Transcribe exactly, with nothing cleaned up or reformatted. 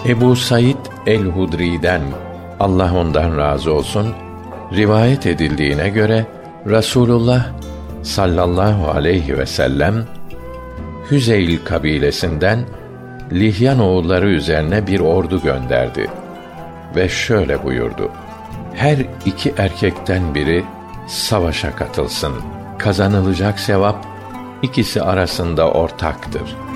Ebu Said el-Hudri'den, Allah ondan razı olsun, rivayet edildiğine göre Rasulullah sallallahu aleyhi ve sellem Hüzeyl kabilesinden Lihyan oğulları üzerine bir ordu gönderdi ve şöyle buyurdu: her iki erkekten biri savaşa katılsın. Kazanılacak sevap ikisi arasında ortaktır.